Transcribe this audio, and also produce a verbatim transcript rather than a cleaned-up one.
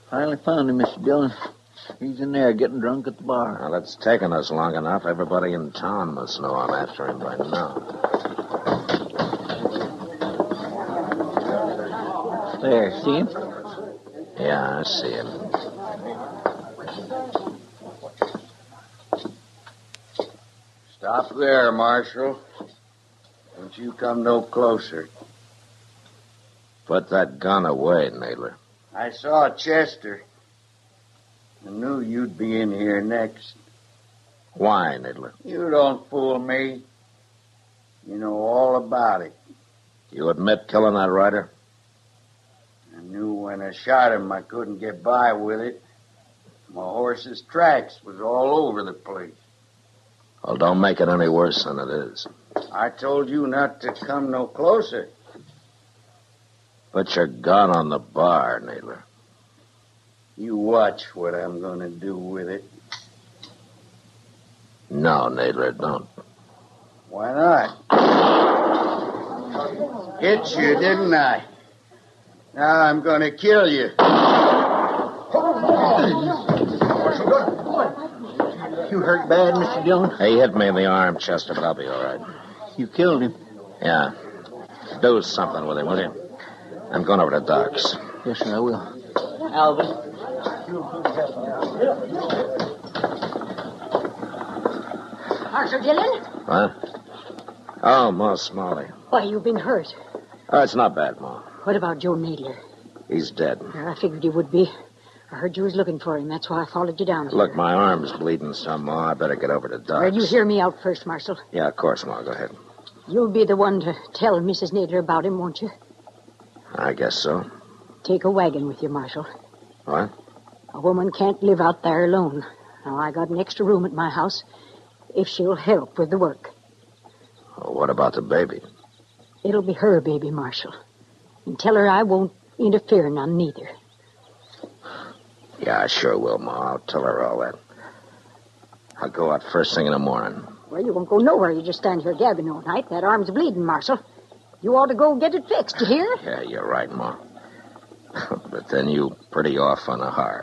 Finally found him, Mister Dillon. He's in there getting drunk at the bar. Well, it's taken us long enough. Everybody in town must know I'm after him by now. There, see him? Yeah, I see him. Stop there, Marshal. Don't you come no closer. Put that gun away, Nadler. I saw Chester. I knew you'd be in here next. Why, Nadler? You don't fool me. You know all about it. You admit killing that rider? I knew when I shot him I couldn't get by with it. My horse's tracks was all over the place. Well, don't make it any worse than it is. I told you not to come no closer. Put your gun on the bar, Nadler. You watch what I'm going to do with it. No, Nadler, don't. Why not? Hit you, didn't I? Now I'm going to kill you. You hurt bad, Mister Dillon? He hit me in the arm, Chester, but I'll be all right. You killed him. Yeah. Do something with him, will you? I'm going over to Doc's. Yes, sir, I will. Alvin. Marshal Dillon? Huh? Oh, Ma Smalley. Why, you've been hurt. Oh, it's not bad, Ma. What about Joe Nadler? He's dead. I figured he would be. I heard you was looking for him. That's why I followed you down here. Look, my arm's bleeding some, Ma. I better get over to Doc's. Well, you hear me out first, Marshal. Yeah, of course, Ma. Go ahead. You'll be the one to tell Missus Nadler about him, won't you? I guess so. Take a wagon with you, Marshal. What? A woman can't live out there alone. Now, I got an extra room at my house if she'll help with the work. Well, what about the baby? It'll be her baby, Marshal. And tell her I won't interfere none neither. Yeah, I sure will, Ma. I'll tell her all that. I'll go out first thing in the morning. Well, you won't go nowhere. You just stand here gabbing all night. That arm's bleeding, Marshal. You ought to go get it fixed, you hear? Yeah, you're right, Ma. But then you pretty off on the heart.